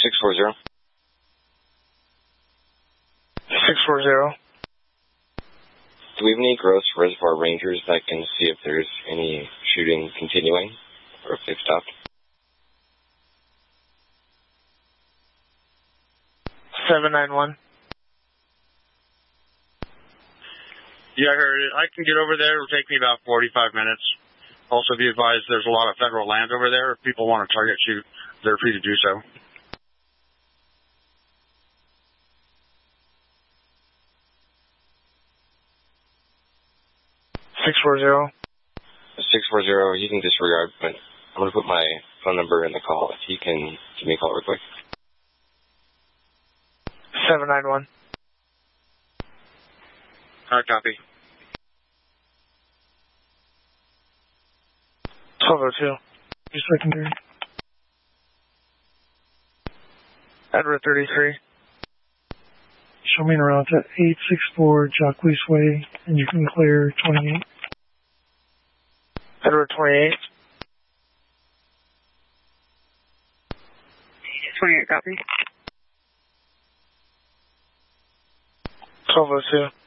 640. 640. Do we have any Gross Reservoir Rangers that can see if there's any shooting continuing or if they've stopped? 791. Yeah, I heard it. I can get over there. It'll take me about 45 minutes. Also, be advised there's a lot of federal land over there. If people want to target you, they're free to do so. Six four zero. 640, you can disregard, but I'm going to put my phone number in the call. If you can give me a call real quick. 791. Copy. 1202. Your secondary. Edward 33. Show me around at 864 Jacques Way, and you can clear 28. Edward 28. 28, copy. 1202.